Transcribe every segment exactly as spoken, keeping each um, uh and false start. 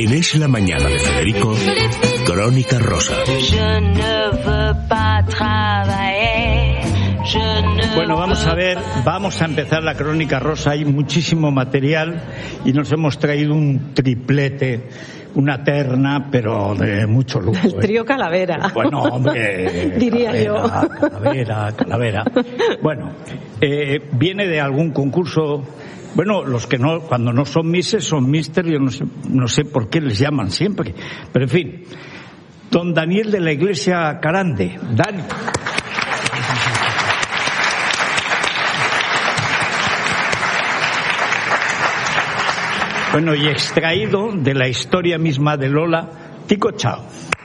En Es la Mañana de Federico, Crónica Rosa. Bueno, vamos a ver, vamos a empezar la Crónica Rosa. Hay muchísimo material y nos hemos traído un triplete, una terna, pero de mucho lujo. El trío Calavera. ¿eh? Bueno, hombre. Diría calavera, yo. Calavera, Calavera. Bueno, eh, viene de algún concurso. Bueno, los que no, cuando no son Misses, son Mister, yo no sé, no sé por qué les llaman siempre. Pero en fin, don Daniel de la Iglesia Carande. Dani. Bueno, y extraído de la historia misma de Lola, Tico Chao.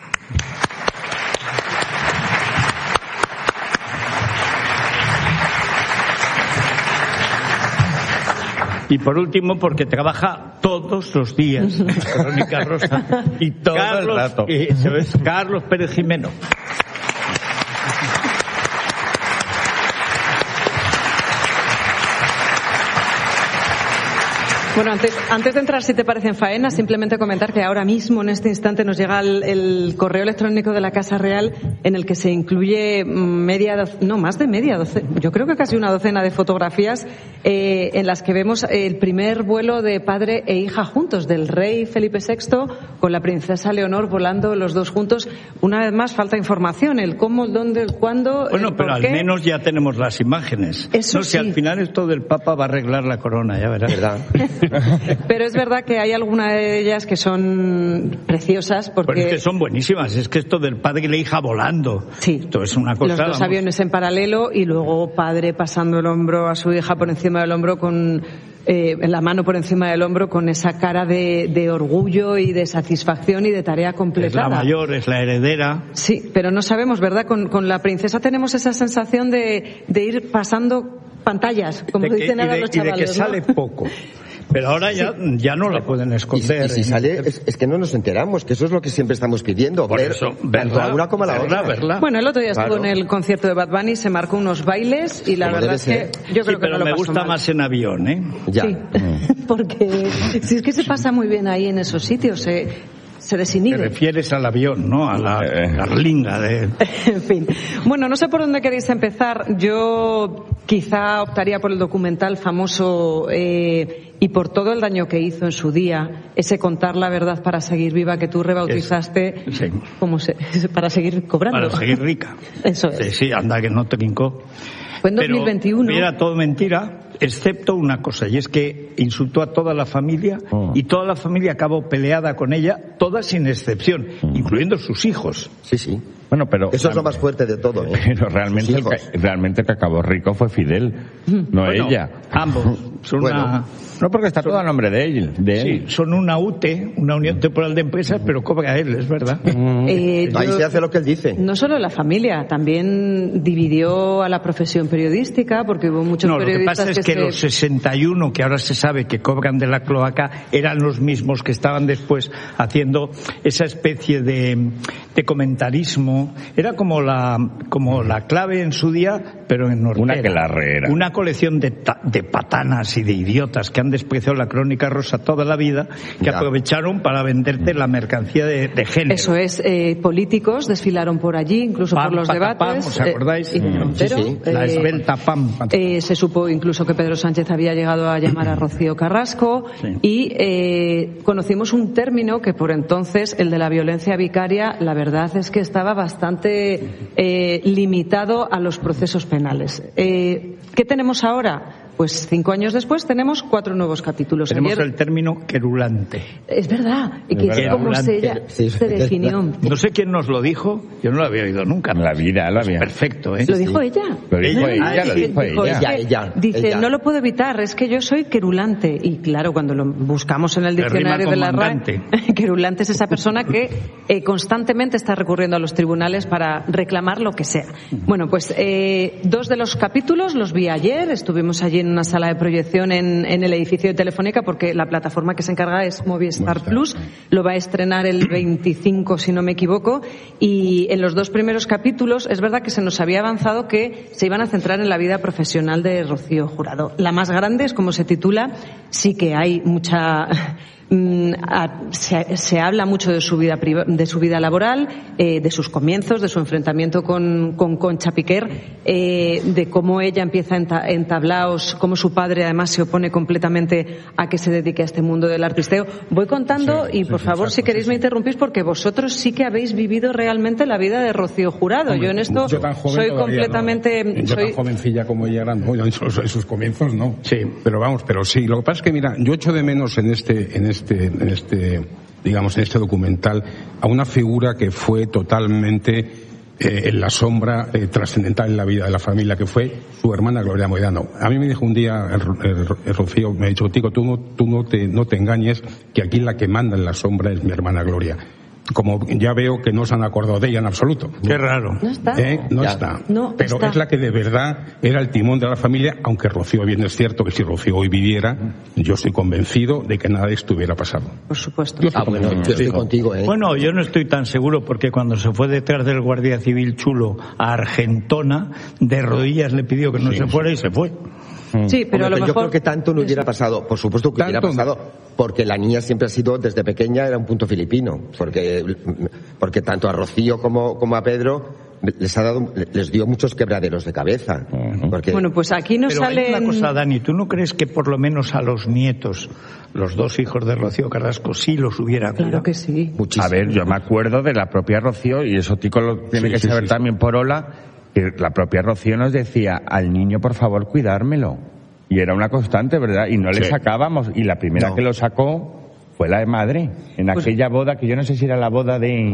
Y por último, porque trabaja todos los días en Crónica Rosa. Y todo Carlos, el rato. Y, ¿sabes? Carlos Pérez Jimeno. Bueno, antes, antes de entrar, si te parece, en faena, simplemente comentar que ahora mismo, en este instante, nos llega el, el correo electrónico de la Casa Real en el que se incluye media doc- no, más de media docena, yo creo que casi una docena de fotografías eh, en las que vemos el primer vuelo de padre e hija juntos, del rey Felipe sexto con la princesa Leonor volando los dos juntos. Una vez más, falta información, el cómo, el dónde, el cuándo. Bueno, el pero por al qué. menos ya tenemos las imágenes. Eso no sé, sí. al final esto del Papa va a arreglar la corona, ya verás. ¿Verdad? Pero es verdad que hay algunas de ellas que son preciosas porque... Pero es que son buenísimas, es que esto del padre y la hija volando, sí, esto es una cosa... los dos vamos, aviones en paralelo y luego padre pasando el hombro a su hija por encima del hombro con... Eh, la mano por encima del hombro con esa cara de, de orgullo y de satisfacción y de tarea es completada. la mayor, es la heredera. Sí, pero no sabemos, ¿verdad? Con, con la princesa tenemos esa sensación de, de ir pasando pantallas, como de que, dicen y ahora de, los y de chavales, que ¿no? sale poco. Pero ahora ya, ya no la pueden Y, esconder. y si sale, es, es que no nos enteramos, que eso es lo que siempre estamos pidiendo. Por ver eso, tanto verla, la una como la verla, otra. verla. Bueno, el otro día estuvo Claro. en el concierto de Bad Bunny, se marcó unos bailes y la Como verdad debe es que ser. yo creo Sí, que pero no lo me pasó gusta mal. más en avión, ¿eh? Ya. Sí, porque si es que se pasa muy bien ahí en esos sitios, se, se Te desinhibe. refieres al avión, ¿no? A la Eh. carlinga de... En fin. Bueno, no sé por dónde queréis empezar. Yo quizá optaría por el documental famoso eh, y por todo el daño que hizo en su día, ese Contar la verdad para seguir viva que tú rebautizaste Es- sí. como se, para seguir cobrando. Para seguir rica. Eso es. Sí, sí, anda que no trincó. Fue en dos mil veintiuno. Pero era todo mentira, excepto una cosa, y es que insultó a toda la familia Oh. y toda la familia acabó peleada con ella, todas sin excepción, Mm. incluyendo sus hijos. Sí, sí. Bueno, pero Eso es lo más fuerte de todo, ¿eh? pero realmente Sus el que, hijos. realmente el que acabó rico fue Fidel, no Bueno, ella. Ambos. Son Bueno. una... No, porque está todo a nombre de él. De Sí, él. son una U T E, una Unión Temporal de Empresas, pero cobra él, es verdad. Eh, Ahí yo- se hace lo que él dice. No solo la familia, también dividió a la profesión periodística, porque hubo muchos No, lo que periodistas pasa es que se- los sesenta y uno que ahora se sabe que cobran de la cloaca eran los mismos que estaban después haciendo esa especie de, de comentarismo. Era como la como la clave en su día, pero en Nortera. Una aquelarre. Una colección de, ta- de patanas y de idiotas que han despreciado la Crónica Rosa toda la vida, que Ya. aprovecharon para venderte la mercancía de, de género. Eso es, eh, políticos desfilaron por allí, incluso Pam, por los patapam, debates. ¿os acordáis? eh, y Mm. Montero, Sí, sí. La eh, esbelta pam. pam. Eh, se supo incluso que Pedro Sánchez había llegado a llamar a Rocío Carrasco Sí. y eh, conocimos un término que por entonces, el de la violencia vicaria, la verdad es que estaba bastante eh, limitado a los procesos penales. Eh, ¿Qué tenemos ahora? Pues cinco años después tenemos cuatro nuevos capítulos. Tenemos Ayer- el término querulante. Es verdad, y que Es es verdad. como se, Querulante. Sí, se definió. No sé quién nos lo dijo, yo no lo había oído nunca. En la vida, lo había. Perfecto, ¿eh? Lo dijo ella. Lo dijo Ella. ella, Ah, lo sí, dijo Dijo, ella. es que- Ella, ella, dice, ella. no lo puedo evitar, es que yo soy querulante. Y claro, cuando lo buscamos en el Que rima diccionario con de la R A E, mandante. querulante es esa persona que eh, constantemente está recurriendo a los tribunales para reclamar lo que sea. Bueno, pues eh, dos de los capítulos los vi ayer, estuvimos allí en una sala de proyección en, en el edificio de Telefónica, porque la plataforma que se encarga es Movistar Plus, lo va a estrenar el veinticinco, si no me equivoco, y en los dos primeros capítulos es verdad que se nos había avanzado que se iban a centrar en la vida profesional de Rocío Jurado. La más grande es como se titula, sí que hay mucha mm, mm, a, se, se habla mucho de su vida priva, de su vida laboral, eh, de sus comienzos, de su enfrentamiento con, con Concha Piquer, eh, de cómo ella empieza en, ta, en tablaos, cómo su padre además se opone completamente a que se dedique a este mundo del artisteo. Voy contando sí, y por sí, favor exacto, si queréis sí, me interrumpís porque vosotros sí que habéis vivido realmente la vida de Rocío Jurado. Hombre, yo en esto yo soy completamente... No. Yo soy... tan jovencilla como ella era, no, en sus, en sus comienzos no. Sí. Pero vamos, pero sí. Lo que pasa es que mira, yo echo de menos en este, en este, en este, digamos, en este documental a una figura que fue totalmente eh, en la sombra eh, trascendental en la vida de la familia, que fue su hermana Gloria Moedano. A mí me dijo un día el, el, el Rocío, me ha dicho, Tico, tú no, tú no te, no te engañes, que aquí la que manda en la sombra es mi hermana Gloria. Como ya veo que no se han acordado de ella en absoluto. Qué raro. No está. ¿Eh? No ya. está. No Pero está. es la que de verdad era el timón de la familia, aunque Rocío, bien es cierto que si Rocío hoy viviera, yo estoy convencido de que nada de esto hubiera pasado. Por supuesto. Yo estoy, ah, bueno, yo estoy contigo, ¿eh? Bueno, yo no estoy tan seguro porque cuando se fue detrás del guardia civil chulo a Argentona, de rodillas le pidió que no sí, se fuera sí. y se fue. Sí, pero Hombre, a lo yo mejor... creo que tanto no hubiera pasado. Por supuesto que hubiera pasado, porque la niña siempre ha sido, desde pequeña, era un punto filipino. Porque, porque tanto a Rocío como, como a Pedro les ha dado, les dio muchos quebraderos de cabeza. Porque... Bueno, pues aquí no sale... Pero hay una cosa, Dani, ¿tú no crees que por lo menos a los nietos, los dos hijos de Rocío Carrasco, sí los hubiera cuidado? Claro que sí. Muchísimo. A ver, yo me acuerdo de la propia Rocío, y eso Tico lo tiene sí, que sí, saber sí, también sí. por Ola, que la propia Rocío nos decía, al niño por favor cuidármelo. Y era una constante, ¿verdad? Y no sí. le sacábamos. Y la primera no. que lo sacó fue la de madre. En pues, aquella boda, que yo no sé si era la boda de...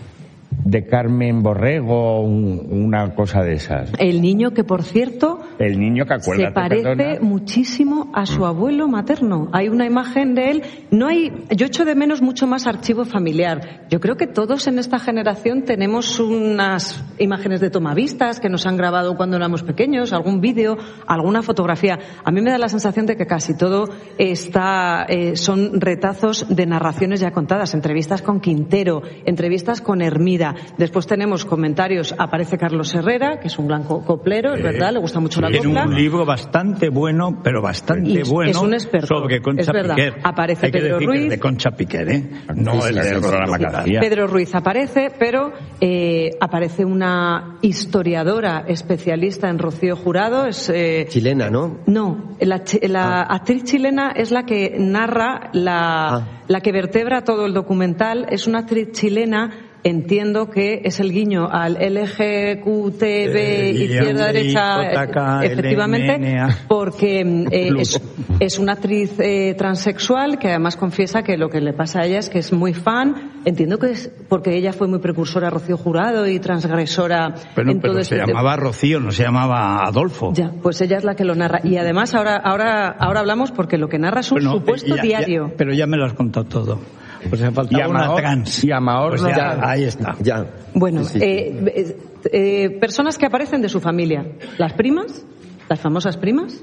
de Carmen Borrego, un, una cosa de esas. El niño que, por cierto, el niño que acuérdate, se parece perdona. muchísimo a su abuelo materno. Hay una imagen de él. No hay, yo echo de menos mucho más archivo familiar. Yo creo que todos en esta generación tenemos unas imágenes de tomavistas que nos han grabado cuando éramos pequeños, algún vídeo, alguna fotografía. A mí me da la sensación de que casi todo está, eh, son retazos de narraciones ya contadas, entrevistas con Quintero, entrevistas con Hermida. Después tenemos comentarios, aparece Carlos Herrera, que es un gran coplero, es verdad, le gusta mucho la Tiene copla. un libro bastante bueno, pero bastante y bueno es un experto, sobre Concha es verdad. Piquer. Aparece Hay que Pedro decir Ruiz. Que es de Concha Piquer, ¿eh? No sí, es sí, del programa que hacía. Pedro Ruiz aparece, pero eh, aparece una historiadora especialista en Rocío Jurado. Es, eh, chilena, ¿no? No, la, la ah. actriz chilena es la que narra, la, ah. la que vertebra todo el documental. Es una actriz chilena. Entiendo que es el guiño al L G Q T B, eh, izquierda, derecha, efectivamente, porque eh, es, es una actriz eh, transexual que además confiesa que lo que le pasa a ella es que es muy fan. Entiendo que es porque ella fue muy precursora a Rocío Jurado y transgresora pero, en pero todo se este llamaba Rocío, no se llamaba Adolfo. Ya, pues ella es la que lo narra. Y además ahora ahora ahora hablamos porque lo que narra es un bueno, supuesto ya, diario. Ya, pero ya me lo has contado todo. Pues se faltaba una trans. Y Amaor, pues ya, ya, ahí está. Ya. Bueno, sí, sí. Eh, eh, personas que aparecen de su familia. Las primas, las famosas primas.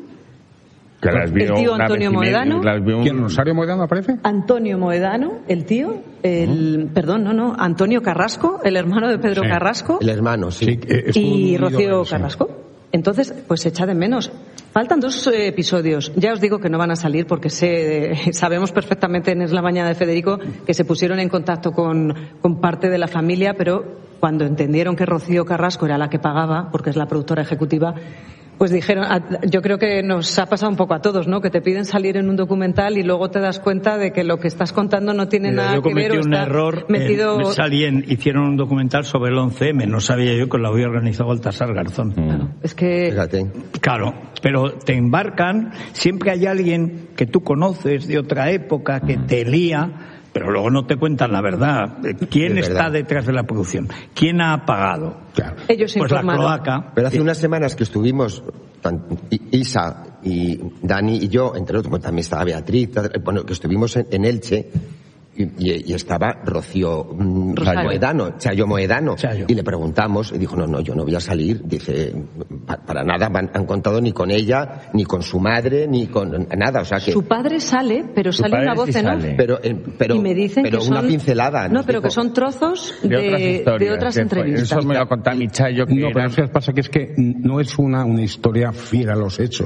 Que las vio el tío Antonio Moedano. Un... ¿Quién? ¿Rosario Moedano aparece? Antonio Moedano, el tío. El, ¿Mm? Perdón, no, no. Antonio Carrasco, el hermano de Pedro sí. Carrasco. El hermano, sí. sí y Rocío Carrasco. Entonces, pues se echa de menos. Faltan dos eh, episodios. Ya os digo que no van a salir porque sé, eh, sabemos perfectamente en Es la Mañana de Federico que se pusieron en contacto con, con parte de la familia, pero cuando entendieron que Rocío Carrasco era la que pagaba, porque es la productora ejecutiva, pues dijeron, yo creo que nos ha pasado un poco a todos, ¿no? Que te piden salir en un documental y luego te das cuenta de que lo que estás contando no tiene Mira, nada yo que ver. Yo cometí un error. Metido... Eh, me salían, hicieron un documental sobre el once eme. No sabía yo que lo había organizado Baltasar Garzón. Claro, es que... Fíjate. Claro, pero te embarcan, siempre hay alguien que tú conoces de otra época que te lía, pero luego no te cuentan la verdad. ¿Quién de está verdad. detrás de la producción? ¿Quién ha pagado? Claro. Ellos pues informaron. La cloaca. Pero hace unas semanas que estuvimos, Isa y Dani y yo, entre otros, bueno, también estaba Beatriz, bueno, que estuvimos en, en Elche, y, y, y estaba Rocío um, Moedano, Chayo Moedano, Chayo. Y le preguntamos, y dijo, no, no, yo no voy a salir, dice, para, para nada van, han contado ni con ella, ni con su madre, ni con nada, o sea que... Su padre sale, pero sale una voz en off. Pero, eh, pero, y me dicen pero que una son, pincelada. No, pero dijo, que son trozos de, de otras, historias, de otras entrevistas. Eso me lo ha contado mi Chayo. Que no, era... pero eso pasa que es que no es una, una historia fiel a los hechos.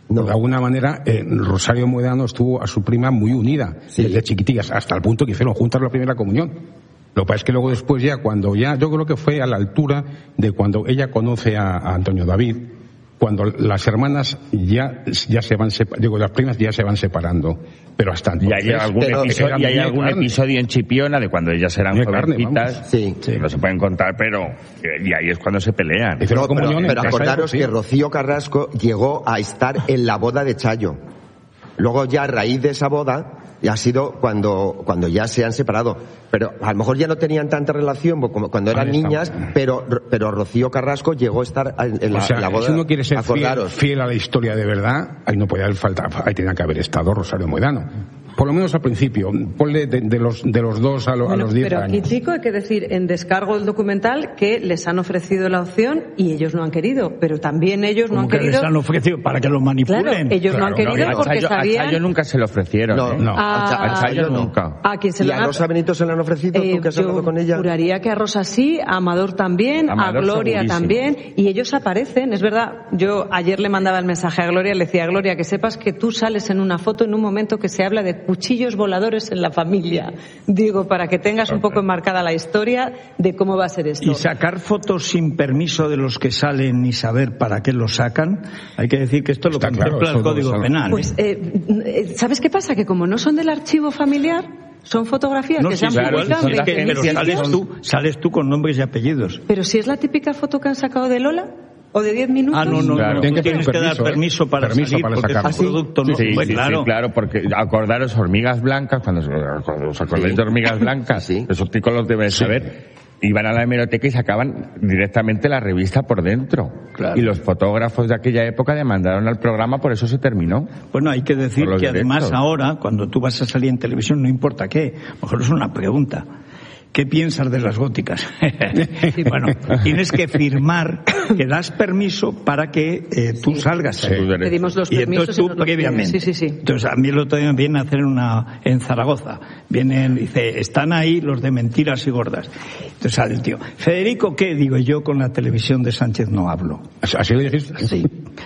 No. De alguna manera, eh, Rosario Muedano estuvo a su prima muy unida, sí. desde chiquitillas, hasta el punto que hicieron juntas la primera comunión. Lo que pasa es que luego después ya, cuando ya, yo creo que fue a la altura de cuando ella conoce a, a Antonio David, cuando las hermanas ya, ya se van separando, digo, las primas ya se van separando, pero hasta entonces... Y hay algún, pero, episodio, y hay algún episodio en Chipiona de cuando ellas eran jovencitas, sí, sí. no se pueden contar, pero y ahí es cuando se pelean. No, pero, pero, pero acordaros que Rocío Carrasco llegó a estar en la boda de Chayo. Luego ya a raíz de esa boda, ya ha sido cuando, cuando ya se han separado. Pero a lo mejor ya no tenían tanta relación como cuando eran niñas, pero, pero Rocío Carrasco llegó a estar en la, o sea, en la boda. Si uno quiere ser fiel, fiel a la historia de verdad, ahí no podía haber faltado, ahí tenía que haber estado Rosario Muedano. Por lo menos al principio, ponle de, de los de los dos a, lo, bueno, a los diez pero años. Pero aquí, chico, hay que decir, en descargo del documental, que les han ofrecido la opción y ellos no han querido, pero también ellos no han que querido... les han ofrecido para que lo manipulen? Claro, ellos claro, no han querido no, porque a Chayo, sabían... A Chayo nunca se lo ofrecieron, no, ¿eh? no. A, a Chayo nunca. ¿A quién se ¿Y lo a han... Rosa Benito se le han ofrecido? Eh, ¿Tú que has hablado con ella? Juraría que a Rosa sí, a Amador también, Amador a Gloria segurísimo. También, y ellos aparecen, es verdad. Yo ayer le mandaba el mensaje a Gloria, le decía, Gloria, que sepas que tú sales en una foto en un momento que se habla de cuchillos voladores en la familia. Digo, para que tengas un poco enmarcada la historia de cómo va a ser esto. Y sacar fotos sin permiso de los que salen y saber para qué lo sacan, hay que decir que esto Está lo contempla claro, el Código Penal. Pues, eh, ¿sabes qué pasa? Que como no son del archivo familiar, son fotografías no, que sí, se han claro, publicado. Es que, pero sales tú, sales tú con nombres y apellidos. Pero si es la típica foto que han sacado de Lola... ¿O de diez minutos? Ah, no, no, claro. no. Tú tienes que dar permiso para permiso salir para porque sacar. es un producto, ¿no? Sí, pues sí, claro. sí, claro, porque acordaros Hormigas Blancas, cuando, cuando os acordáis sí. de Hormigas Blancas, sí. esos chicos los deben sí. saber, iban a la hemeroteca y sacaban directamente la revista por dentro. Claro. Y los fotógrafos de aquella época demandaron al programa, por eso se terminó. Bueno, hay que decir que derechos. Además ahora, cuando tú vas a salir en televisión, no importa qué, a lo mejor es una pregunta. ¿Qué piensas de las góticas? Bueno, tienes que firmar que das permiso para que eh, tú sí. salgas. Sí. Pedimos los y permisos. entonces tú y previamente. Sí, sí, sí. Entonces a mí el otro día me vienen a hacer una en Zaragoza. Vienen, dice, están ahí los de mentiras y gordas. Entonces sale el tío. Federico, ¿qué? Digo, yo con la televisión de Sánchez no hablo. ¿Así le dijiste? Sí.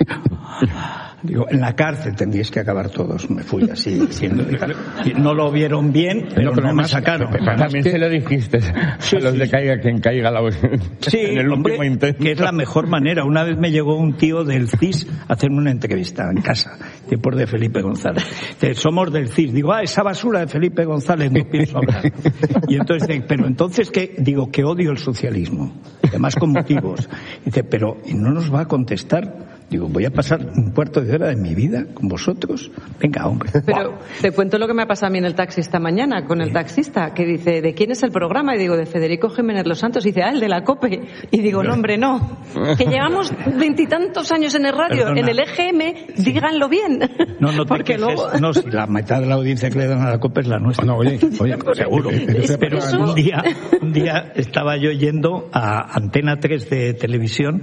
Digo, en la cárcel tendríais que acabar todos. Me fui así diciendo. No lo vieron bien, pero, pero no me sacaron. Pero, pero también que... se lo dijiste sí, a los sí, de caiga quien caiga la... sí, en el hombre, último intento. Que es la mejor manera. Una vez me llegó un tío del C I S a hacerme una entrevista en casa, tiempos de Felipe González. Dice, somos del C I S. Digo, ah, esa basura de Felipe González no pienso hablar. Y entonces dice, pero entonces ¿qué? Digo, que odio el socialismo. Además con motivos. Dice, pero ¿y no nos va a contestar? Digo, voy a pasar un cuarto de hora de mi vida con vosotros. Venga, hombre. Pero te cuento lo que me ha pasado a mí en el taxi esta mañana, con el taxista, que dice, ¿de quién es el programa? Y digo, de Federico Jiménez Los Santos. Y dice, ah, el de la COPE. Y digo, no, hombre, no. Que llevamos veintitantos años en el radio, Perdona. En el E G M, díganlo bien. No, no te Porque quejes. luego... No, si la mitad de la audiencia que le dan a la COPE es la nuestra. No, oye, oye, seguro. Pero eso... un día, un día estaba yo yendo a Antena tres de televisión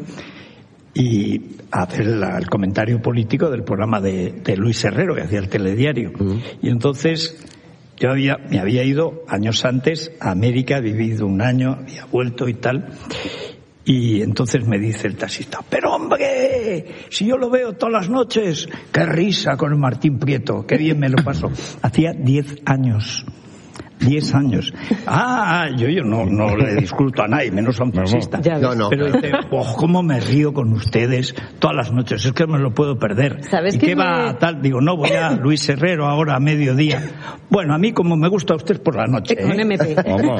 y a hacer el, el comentario político del programa de, de Luis Herrero, que hacía el telediario. Uh-huh. Y entonces yo había, me había ido años antes a América, he vivido un año, había vuelto y tal. Y entonces me dice el taxista, pero hombre, si yo lo veo todas las noches, qué risa con el Martín Prieto, qué bien me lo paso. Hacía diez años. Diez años. Ah, yo, yo no, no le disculpo a nadie, menos a un taxista. No, no. Pero dice, oh, cómo me río con ustedes todas las noches, es que me lo puedo perder. ¿Sabes ¿Y qué qué me... va a tal? Digo, no, voy a Luis Herrero ahora a mediodía. Bueno, a mí como me gusta a usted por la noche. ¿eh? Con M P.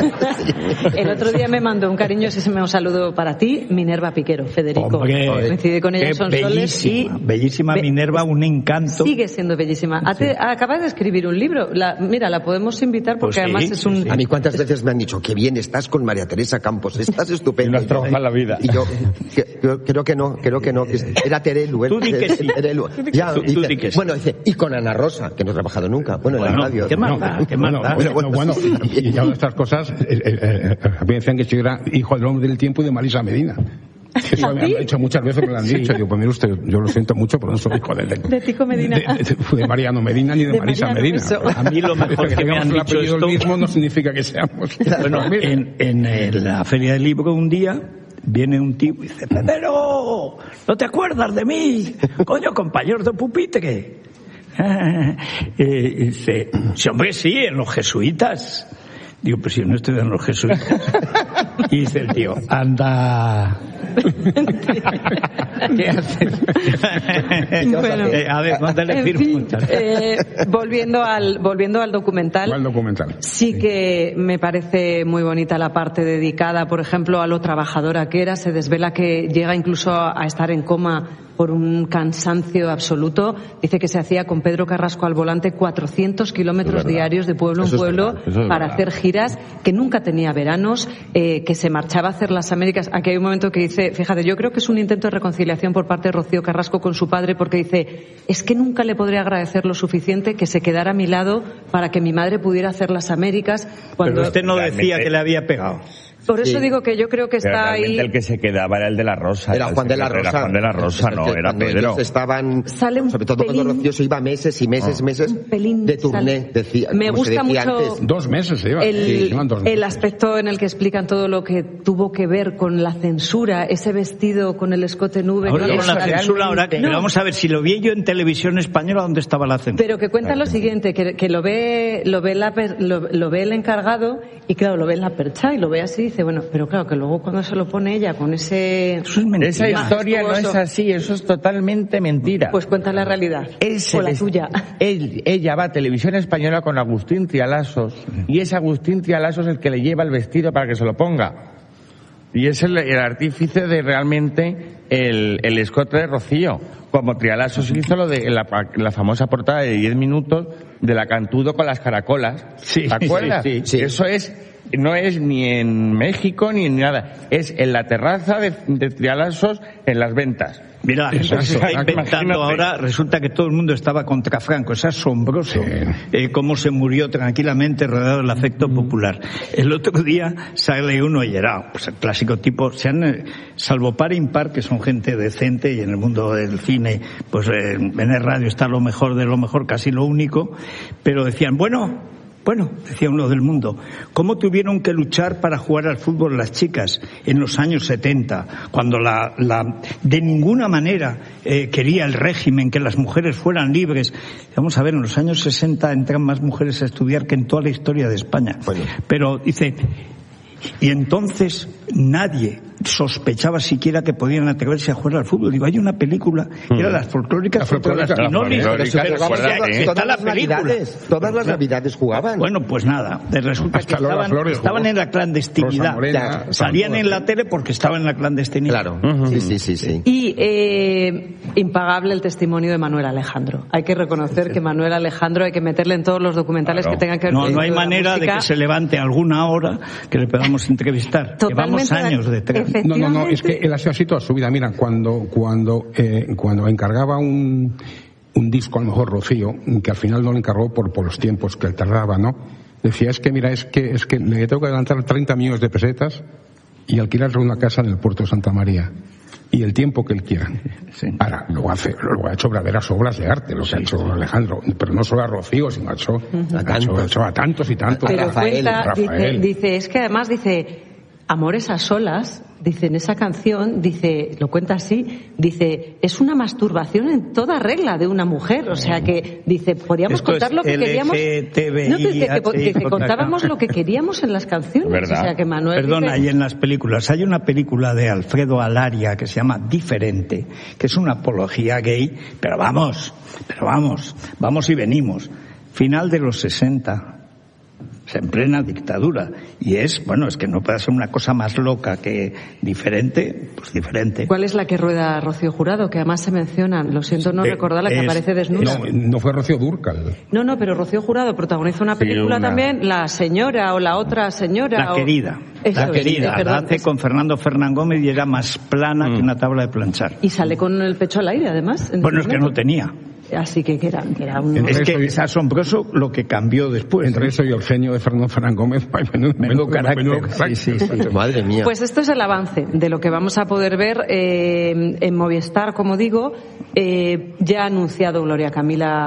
El otro día me mandó un cariñosísimo saludo para ti, Minerva Piquero, Federico. Hombre, coincide con ella, son soles y... Bellísima Be... Minerva, un encanto. Sigue siendo bellísima. Sí. Acaba de escribir un libro. La, mira, la podemos invitar porque pues además es un... Sí. A mí cuántas veces me han dicho, qué bien estás con María Teresa Campos, estás estupenda. Y nos trabaja la vida. Y yo, que, yo creo que no, creo que no, que era Terelu. ¿eh? Tú di que sí. Terelu. Ya, tú, dice, tú di que sí. Bueno, dice, y con Ana Rosa, que no he trabajado nunca. Bueno, bueno en la radio. ¿Qué más da? ¿Qué más da? Bueno, bueno, bueno, bueno, y ya estas cosas, eh, eh, eh, a mí decían que yo era hijo del hombre del tiempo y de Marisa Medina. Eso me han dicho muchas veces, me lo han dicho. Digo, pues mire usted, yo lo siento mucho, pero no soy hijo de... De, de Tico Medina. De, de, de Mariano Medina ni de, de Marisa Medina. A mí lo mejor que, que me han dicho esto... El mismo no significa que seamos... Bueno, en, en la Feria del Libro un día viene un tipo y dice, Pedro, ¿no te acuerdas de mí? Coño, compañero de pupitre. y dice, sí, hombre, sí, en los jesuitas. Digo, pues si no estoy en los jesuitas. Y dice el tío, anda. ¿Qué haces? Bueno, eh, a ver, mándale firma. Eh, volviendo al volviendo al documental. ¿Cuál documental? Sí que me parece muy bonita la parte dedicada, por ejemplo, a lo trabajadora que era. Se desvela que llega incluso a estar en coma por un cansancio absoluto. Dice que se hacía con Pedro Carrasco al volante cuatrocientos kilómetros diarios de pueblo en pueblo para hacer giras, que nunca tenía veranos, eh, que se marchaba a hacer las Américas. Aquí hay un momento que dice, fíjate, yo creo que es un intento de reconciliación por parte de Rocío Carrasco con su padre, porque dice, es que nunca le podré agradecer lo suficiente que se quedara a mi lado para que mi madre pudiera hacer las Américas. Cuando... Pero usted no decía que le había pegado. Por eso Sí. digo que yo creo que Pero está ahí. el que se quedaba era el de la Rosa. Era Juan de la Rosa. Era Juan de la Rosa, no, era Cuando Pedro. ellos estaban, Sale un sobre todo pelín- cuando Rocío se iba meses y meses, meses Un pelín de turné, sale- decía, Me como se gusta decía mucho antes. Dos meses se iba. el, Sí, iban dos meses. el aspecto en el que explican todo lo que tuvo que ver con la censura, ese vestido con el escote nube. Ahora que con la realmente- censura, ahora que No. vamos a ver si lo vi yo en televisión española, ¿dónde estaba la censura? Pero que cuenta lo siguiente, que, que lo ve lo ve, la, per- lo, lo ve el encargado y claro, lo ve en la percha y lo ve así y dice, bueno, pero claro, que luego cuando se lo pone ella con ese... Eso es mentira. Esa historia no es Majestuoso. así, eso es totalmente mentira. Pues cuenta la realidad, Es o la el- tuya. él- ella va a Televisión Española con Agustín Trialasos y es Agustín Trialasos el que le lleva el vestido para que se lo ponga. Y es el, el artífice de realmente el, el escote de Rocío. Como Trialasos hizo lo de la, la famosa portada de diez minutos de la Cantudo con las caracolas. Sí, ¿Te acuerdas? sí, sí. Eso es, no es ni en México ni en nada. Es en la terraza de, de Trialasos en las ventas. Mira, la gente se está Exacto. inventando Imagínate. ahora, resulta que todo el mundo estaba contra Franco, es asombroso eh, cómo se murió tranquilamente rodeado del afecto popular. El otro día sale uno y era pues, el clásico tipo, se han, eh, salvo par e impar, que son gente decente y en el mundo del cine, pues eh, en el radio está lo mejor de lo mejor, casi lo único, pero decían, bueno... Bueno, decía uno del mundo, ¿cómo tuvieron que luchar para jugar al fútbol las chicas en los años setenta, cuando la, la de ninguna manera eh, quería el régimen que las mujeres fueran libres? Vamos a ver, en los años sesenta entran más mujeres a estudiar que en toda la historia de España. Bueno. Pero dice, y entonces nadie sospechaba siquiera que podían atreverse a jugar al fútbol. Digo, hay una película que era las folclóricas La contra las folclórica, Pinoli, la pero folclórica, pero recuerda vamos a ver, que está todas la las película. navidades, todas las navidades jugaban. Bueno, pues nada, de resulta Hasta que Lola estaban, Flores estaban jugó. en la clandestinidad. Rosa Morena, Ya, estaban salían todas, en la sí. tele porque estaban en la clandestinidad. Claro, sí, sí, sí, sí. Y eh, impagable el testimonio de Manuel Alejandro. Hay que reconocer que Manuel Alejandro hay que meterle en todos los documentales Claro. que tengan que ver No, con no hay esto de la manera de música. que se levante alguna hora que le podamos entrevistar. Llevamos Totalmente de- años detrás. Efe- No, no, no, es que Efectivamente. él ha sido así toda su vida. Mira, cuando cuando eh, cuando encargaba un, un disco, a lo mejor Rocío, que al final no lo encargó por, por los tiempos que él tardaba, ¿no? Decía, es que mira, es que es que le tengo que adelantar treinta millones de pesetas y alquilarle una casa en el puerto de Santa María. Y el tiempo que él quiera. Sí. Ahora, luego, hace, luego ha hecho verdaderas obras de arte, lo que ha hecho Alejandro. Pero no solo a Rocío, sino ha hecho, ha hecho, ha hecho a tantos y tantos. Pero Rafael, cuenta, dice, Rafael. dice, es que además dice, Amores a solas, dice en esa canción, dice, lo cuenta así, dice, es una masturbación en toda regla de una mujer, o sea que, dice, podíamos Esto contar es lo que queríamos. L G T B I, No, dice que, que- que H, contábamos lo que queríamos en las canciones, ¿Verdad? o sea que Manuel Perdona, dice- y en las películas, hay una película de Alfredo Alaria que se llama Diferente, que es una apología gay, pero vamos, pero vamos, vamos y venimos. Final de los sesenta, en plena dictadura, y es, bueno, es que no puede ser una cosa más loca que diferente, pues diferente. ¿Cuál es la que rueda Rocío Jurado? Que además se mencionan, lo siento no Eh, recordar la que es- aparece desnuda. No, no fue Rocío Dúrcal. No, no, pero Rocío Jurado protagoniza una Sí, película una. también, La Señora o La Otra Señora. La o- querida, Eso la es, querida, perdón, la hace es- con Fernando Fernán Gómez y era más plana que una tabla de planchar. Y sale con el pecho al aire, además. en Bueno, ese es que no momento. tenía. Así que, que era, que era un... Entre Es que eso y- es asombroso lo que cambió después. Entre eso y el genio de Fernando Fernández Gómez, ay, menudo, Menudo carácter. menudo carácter. Sí, sí, sí. Madre mía. Pues esto es el avance de lo que vamos a poder ver eh, en Movistar, como digo. Eh, ya ha anunciado Gloria Camila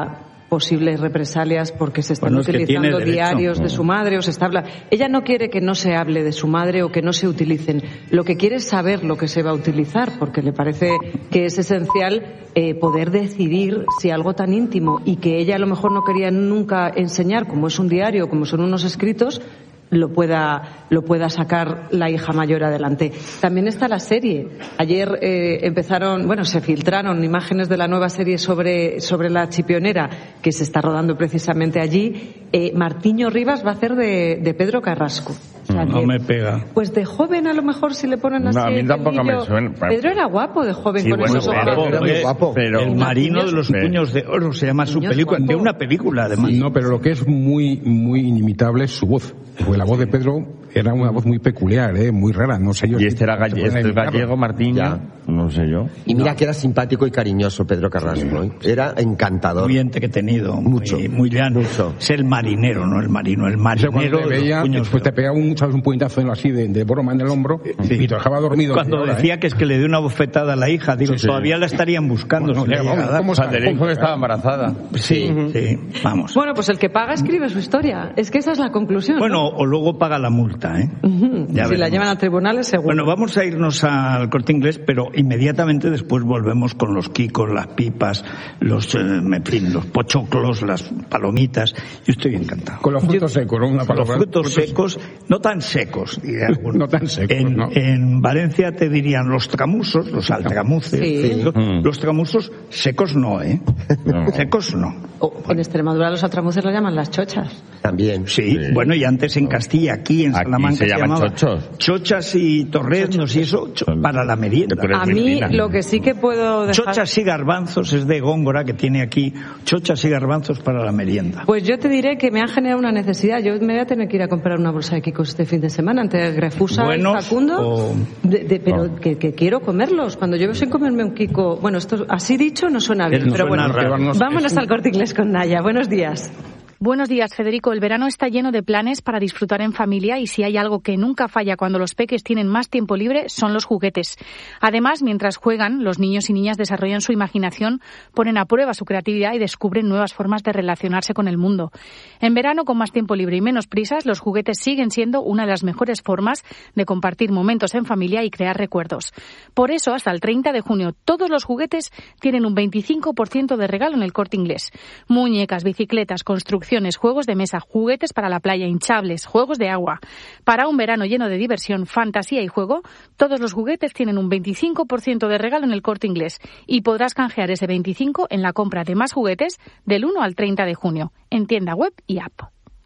posibles represalias porque se están bueno, es utilizando diarios derecho. de su madre o se está hablando. Ella no quiere que no se hable de su madre o que no se utilicen. Lo que quiere es saber lo que se va a utilizar, porque le parece que es esencial eh, poder decidir si algo tan íntimo y que ella a lo mejor no quería nunca enseñar, como es un diario, como son unos escritos, lo pueda lo pueda sacar la hija mayor adelante. También está la serie. Ayer eh, empezaron, bueno, se filtraron imágenes de la nueva serie sobre sobre la chipionera que se está rodando precisamente allí. Eh, Martiño Rivas va a hacer de, de Pedro Carrasco. O sea, no que, me pega. Pues de joven a lo mejor si le ponen así. No, a mí tampoco me suena. Pedro era guapo de joven sí, con bueno, esos guapo, ojos. Pero, muy guapo. Pero, el marino de los sí. puños de oro se llama su Niños película, guapo. de una película además. No, pero lo que es muy, muy inimitable es su voz. Porque la voz de Pedro era una voz muy peculiar, ¿eh? Muy rara. No sé yo. Y si este era se galle- puede este es imitarlo. gallego, Martiño. Ya. No sé yo. Y mira que era simpático y cariñoso Pedro Carrasco, ¿eh? Era encantador. Muy entretenido, Mucho. muy, muy llano. Mucho. Es el marinero, no el marino, el O sea, marinero cuando te de los veía, puños después de te pegaba un, ¿sabes? un puñetazo en lo así de, de broma en el hombro Sí. y te dejaba dormido. Cuando Ahora, decía ¿eh? que es que le dio una bofetada a la hija, digo, Sí, sí. todavía la estarían buscando. Bueno, si le ya, llega vamos, a dar. ¿cómo O sea, está? le dijo que estaba embarazada. Sí, sí, vamos. Bueno, pues el que paga escribe su historia. Es que esa es la conclusión. ¿no? Bueno, o luego paga la multa, ¿eh? Ujú. Ya si la veremos. llevan a tribunales, seguro. Bueno, vamos a irnos al Corte Inglés, pero inmediatamente después volvemos con los kikos, las pipas, los, eh, en fin, los pochoclos, las palomitas. Yo estoy encantado. Con los frutos secos, ¿no? Una Los palabra. frutos secos, no tan secos, diría alguno. No tan secos, En, ¿no? en Valencia te dirían los tramusos, los altramuces. Sí. Los, Mm. los tramusos secos no, ¿eh? No. Secos no. O en Extremadura los altramuces lo llaman las chochas. También. Sí, Sí. bueno, y antes en Castilla, aquí en Aquí Salamanca se llaman llamaba chochos. chochas y torreznos y eso cho- para la merienda. Pero es A muy mí fina. lo que sí que puedo dejar... Chochas y garbanzos es de Góngora, que tiene aquí chochas y garbanzos para la merienda. Pues yo te diré que me han generado una necesidad. Yo me voy a tener que ir a comprar una bolsa de kikos este fin de semana entre Grefusa ¿Buenos y Facundo. o- De- de- pero Oh. que, que quiero comerlos. Cuando yo sin comerme un kiko... Bueno, esto así dicho no suena bien, No pero suena bueno. raro. Vámonos al Corte Inglés con Naya. Buenos días. Buenos días, Federico. El verano está lleno de planes para disfrutar en familia y si hay algo que nunca falla cuando los peques tienen más tiempo libre son los juguetes. Además, mientras juegan, los niños y niñas desarrollan su imaginación, ponen a prueba su creatividad y descubren nuevas formas de relacionarse con el mundo. En verano, con más tiempo libre y menos prisas, los juguetes siguen siendo una de las mejores formas de compartir momentos en familia y crear recuerdos. Por eso, hasta el treinta de junio, todos los juguetes tienen un veinticinco por ciento de regalo en el Corte Inglés. Muñecas, bicicletas, construcciones, juegos de mesa, juguetes para la playa, hinchables, juegos de agua. Para un verano lleno de diversión, fantasía y juego, todos los juguetes tienen un veinticinco por ciento de regalo en el Corte Inglés y podrás canjear ese veinticinco por ciento en la compra de más juguetes del uno al treinta de junio, en tienda web y app.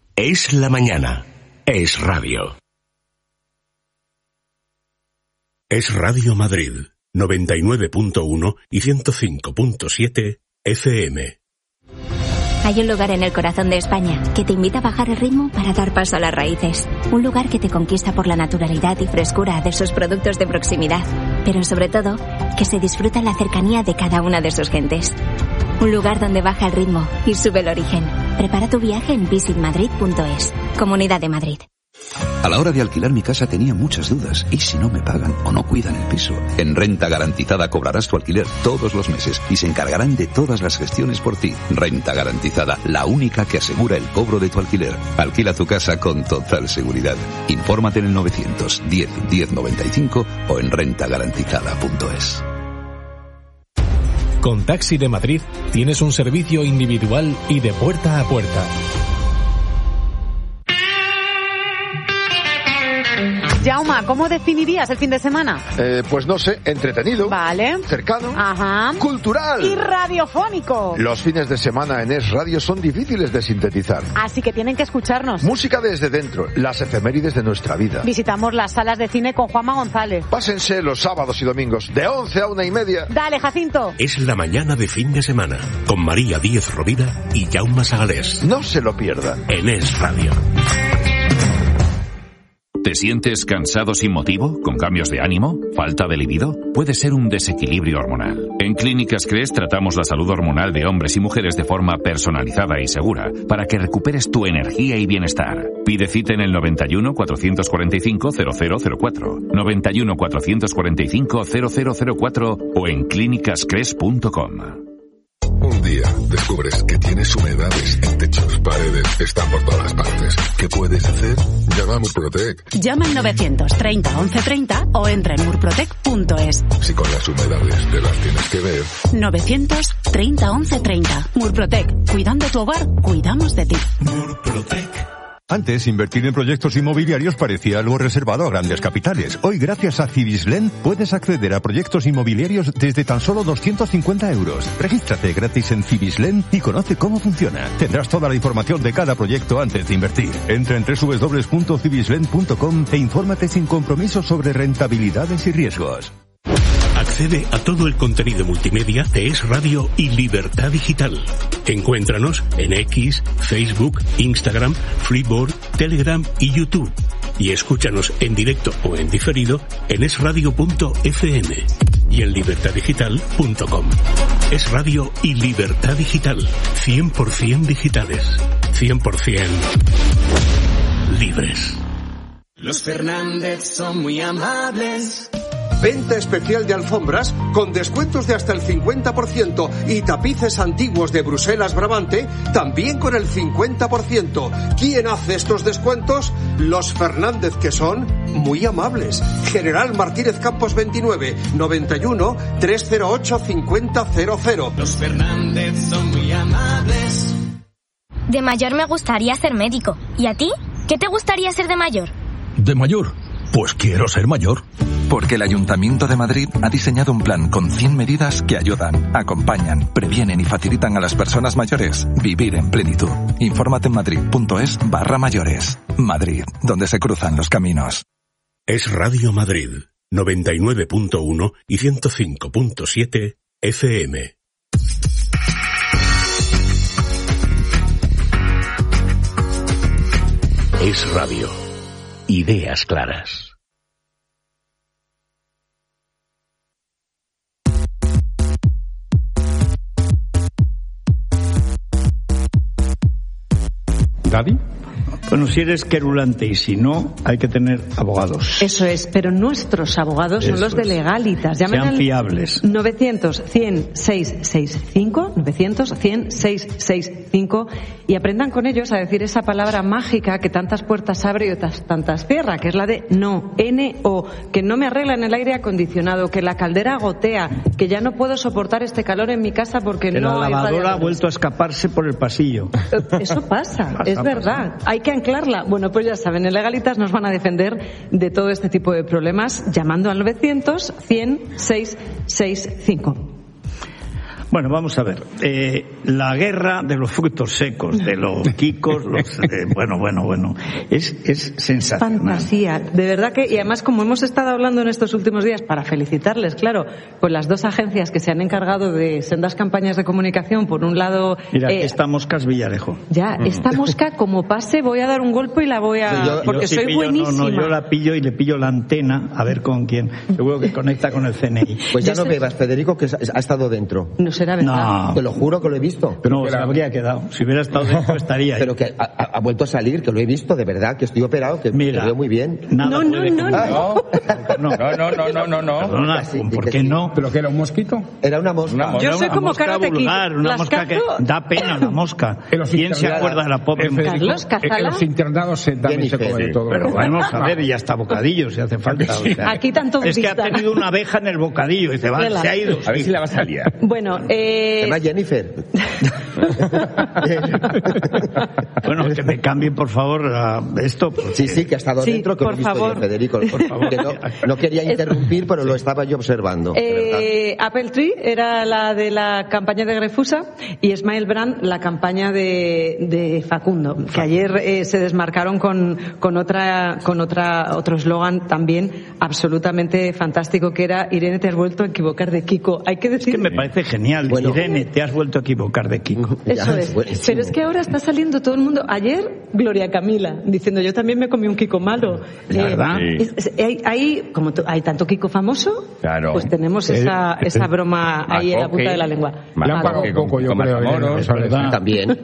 Es la mañana. Es radio. Es Radio Madrid, noventa y nueve punto uno y ciento cinco punto siete F M. Hay un lugar en el corazón de España que te invita a bajar el ritmo para dar paso a las raíces. Un lugar que te conquista por la naturalidad y frescura de sus productos de proximidad, pero sobre todo, que se disfruta la cercanía de cada una de sus gentes. Un lugar donde baja el ritmo y sube el origen. Prepara tu viaje en visit madrid punto es. Comunidad de Madrid. A la hora de alquilar mi casa tenía muchas dudas. ¿Y si no me pagan o no cuidan el piso? En Renta Garantizada cobrarás tu alquiler todos los meses y se encargarán de todas las gestiones por ti. Renta Garantizada, la única que asegura el cobro de tu alquiler. Alquila tu casa con total seguridad. Infórmate en el novecientos diez diez noventa y cinco o en renta garantizada punto es. Con Taxi de Madrid tienes un servicio individual y de puerta a puerta. Jauma, ¿cómo definirías el fin de semana? Eh, pues no sé, entretenido. Vale. Cercano. Ajá. Cultural. Y radiofónico. Los fines de semana en Es Radio son difíciles de sintetizar. Así que tienen que escucharnos. Música desde dentro, las efemérides de nuestra vida. Visitamos las salas de cine con Juanma González. Pásense los sábados y domingos de once a una y media. Dale, Jacinto. Es la mañana de fin de semana, con María Díez Rovira y Jaume Sagalés. No se lo pierdan. En Es Radio. ¿Te sientes cansado sin motivo? ¿Con cambios de ánimo? ¿Falta de libido? Puede ser un desequilibrio hormonal. En Clínicas Cres tratamos la salud hormonal de hombres y mujeres de forma personalizada y segura para que recuperes tu energía y bienestar. Pide cita en el noventa y uno, cuatrocientos cuarenta y cinco, cero cero cero cuatro, noventa y uno, cuatrocientos cuarenta y cinco, cero cero cero cuatro o en clínicas cres punto com. Un día descubres que tienes humedades en techos, paredes, están por todas partes. ¿Qué puedes hacer? Llama a Murprotec. Llama al novecientos treinta once treinta o entra en murprotec punto es. Si con las humedades te las tienes que ver. novecientos treinta once treinta. Murprotec. Cuidando tu hogar, cuidamos de ti. Murprotec. Antes, invertir en proyectos inmobiliarios parecía algo reservado a grandes capitales. Hoy, gracias a Cibislen, puedes acceder a proyectos inmobiliarios desde tan solo doscientos cincuenta euros. Regístrate gratis en Cibislen y conoce cómo funciona. Tendrás toda la información de cada proyecto antes de invertir. Entra en doble u doble u doble u punto cibislen punto com e infórmate sin compromiso sobre rentabilidades y riesgos. Accede a todo el contenido multimedia de Es Radio y Libertad Digital. Encuéntranos en X, Facebook, Instagram, Freeboard, Telegram y YouTube. Y escúchanos en directo o en diferido en es radio punto efe eme y en libertad digital punto com. Es Radio y Libertad Digital. cien por ciento digitales. cien por ciento libres. Los Fernández son muy amables. Venta especial de alfombras con descuentos de hasta el cincuenta por ciento y tapices antiguos de Bruselas Brabante también con el cincuenta por ciento. ¿Quién hace estos descuentos? Los Fernández, que son muy amables. General Martínez Campos veintinueve, noventa y uno, trescientos ocho, cincuenta cero cero. Los Fernández son muy amables. De mayor me gustaría ser médico. ¿Y a ti? ¿Qué te gustaría ser de mayor? ¿De mayor? Pues quiero ser mayor. Porque el Ayuntamiento de Madrid ha diseñado un plan con cien medidas que ayudan, acompañan, previenen y facilitan a las personas mayores vivir en plenitud. Infórmate en madrid punto es barra mayores. Madrid, donde se cruzan los caminos. Es Radio Madrid, noventa y nueve punto uno y ciento cinco punto siete efe eme. Es Radio. Ideas claras. ¿Daddy? Bueno, si eres querulante y si no, hay que tener abogados. Eso es, pero nuestros abogados son Eso los de es. Legalitas. Llamen Sean al fiables. novecientos, cien, seiscientos sesenta y cinco, novecientos, cien, seiscientos sesenta y cinco y aprendan con ellos a decir esa palabra mágica que tantas puertas abre y otras tantas cierra, que es la de no, N O, que no me arreglan el aire acondicionado, que la caldera gotea, que ya no puedo soportar este calor en mi casa porque Que no la hay lavadora ha radiadores. vuelto a escaparse por el pasillo. Eso pasa, Pasa, es verdad. Hay que anclarla. Bueno, pues ya saben, en Legalitas nos van a defender de todo este tipo de problemas llamando al novecientos, cien, seiscientos sesenta y cinco. Bueno, vamos a ver. Eh, la guerra de los frutos secos, de los quicos, los, eh, bueno, bueno, bueno, es, es sensacional. Fantasía, de verdad que, y además como hemos estado hablando en estos últimos días, para felicitarles, claro, con las dos agencias que se han encargado de sendas campañas de comunicación, por un lado... Mira, eh, esta mosca es Villarejo. Ya, esta mosca como pase voy a dar un golpe y la voy a... Sí, yo- porque yo sí soy pillo- buenísima. No, no, yo la pillo y le pillo la antena, a ver con quién. Seguro que conecta con el C N I. Pues ya no bebas, Federico, que ha estado dentro. No será verdad. No. Te lo juro que lo he visto. No, se habría quedado. Si hubiera estado dentro estaría ahí. Pero que ha, ha- ha vuelto a salir, que lo he visto, de verdad, que estoy operado, que me veo muy bien. Nada No, no, puede no, con- no. No, no, no, no, no, no. Perdona, ¿por qué no? ¿Pero que era un mosquito? Era una mosca. Una- Yo era soy una como mosca Karate Kid. vulgar, una Las mosca que cazo- da pena la mosca. En los ¿Quién se internados- acuerda de la pobre eh, mosca? Federico, Carlos, eh, En cázala. los internados se también se Jennifer, come de sí. todo. Pero vamos a ver, y hasta bocadillo si hace falta. o sea. Aquí tanto Es que ha vista. tenido una abeja en el bocadillo y se, va, Relax. se ha ido. A ver si la vas a liar. Bueno, eh... Se llama Jennifer. Bueno, que me cambien, por favor, a esto. porque- Sí, sí, que ha estado Sí, dentro, que lo he por visto favor. yo, Federico. Por favor. Que no, no quería interrumpir, pero lo estaba yo observando. de verdad. Eh, Apple Tree era la de la campaña de Grefusa y Smile Brand la campaña de, de Facundo, que ayer eh, se desmarcaron con, con otra con otra otro eslogan también absolutamente fantástico, que era Irene, te has vuelto a equivocar de Kiko. Hay que Es decir que me parece genial. Bueno. Irene, te has vuelto a equivocar de Kiko. Eso es. Pero es que ahora está saliendo todo el mundo. Ayer, Gloria Camila, diciendo yo también me comí un Kiko malo. Eh, ¿verdad? Es, es, hay, hay, como t- hay tanto Kiko famoso, claro. pues tenemos esa, Eh, esa broma ahí en la punta de la lengua. Le han pagado poco, yo creo. Moros, ¿verdad? También.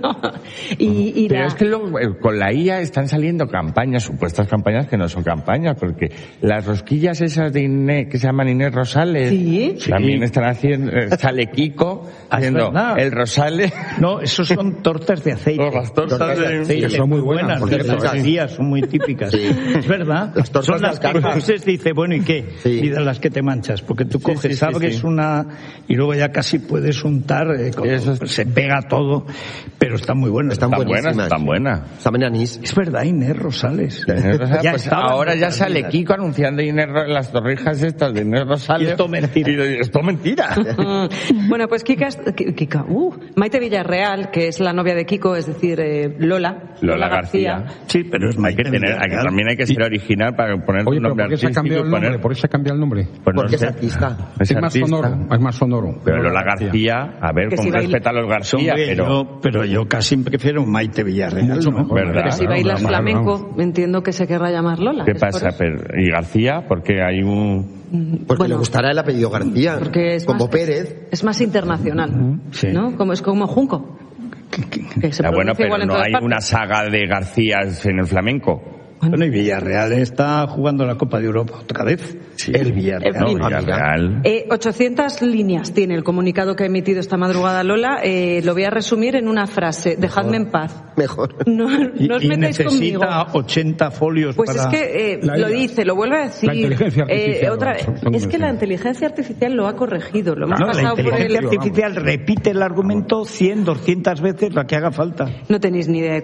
y, y Pero la... es que luego, eh, con la I A están saliendo campañas, supuestas campañas que no son campañas, porque las rosquillas esas de Inés, que se llaman Inés Rosales, ¿Sí? también Sí. están haciendo, eh, sale Kiko haciendo el Rosales. No, esos son tortas de aceite. Oh, las tortas de aceite, que son muy buenas, porque por las cierto. Garcías son muy típicas. Sí. Es verdad. Las tortas Son las de que alcaja. coges y dice, bueno, ¿y qué? Sí. Y de las que te manchas, porque tú coges, sí, sí, sabes sí. una y luego ya casi puedes untar, eh, con- Eso es- se pega todo, pero están muy buenas. Están Están buenas, buenísimas. están buenas. Saben anís. Es verdad, Inés Rosales. Inés Rosales, Ya pues estaban ahora ya las sale vidas. Kiko anunciando Inés Ro- las torrijas estas de Inés Rosales. Y esto mentira. Y esto mentira. Mm, Bueno, pues Kika, es- Ki- Kika, uh, Maite Villarreal, que es la novia de Kiko, es decir, eh, Lola. Lola García. Sí, pero es Hay que tener, hay que- también hay que ser original para poner Oye, un pero nombre ¿por qué se ha artístico cambiado y el nombre? poner... ¿Por qué se ha cambiado el nombre? pues no Porque es sé. artista. Es Es más artista. sonoro, es más sonoro. Pero Lola García, a ver, Que con si baila- respeto a los García, Hombre, pero... yo, pero yo casi prefiero Maite Villarreal, Mucho ¿no? mejor. ¿Verdad? Pero si Claro, bailas claro, flamenco, entiendo que se querrá llamar Lola. ¿Qué ¿es por pasa? eso? Pero, ¿y García? Porque hay un... Porque Bueno, le gustará el apellido García. Porque es como más, Pérez. Es más internacional, Sí. ¿no? Como, es como Junco. Que se Ah, bueno, pronuncia pero igual en no todas hay partes. una saga de Garcías en el flamenco. Bueno, y Villarreal está jugando la Copa de Europa otra vez. El Villarreal. En fin. No, Villarreal. Eh, ochocientas líneas tiene el comunicado que ha emitido esta madrugada Lola. Eh, lo voy a resumir en una frase. Dejadme en paz. Mejor. No, Y, no os y metáis conmigo. necesita ochenta folios Pues para... es que eh, La lo I A. dice, lo vuelve a decir. La inteligencia artificial, Eh, otra- son- son es que la muy- inteligencia artificial lo ha corregido. Lo hemos No, la pasado por inteligencia el... artificial repite el argumento cien, doscientas veces la que haga falta. No tenéis ni idea de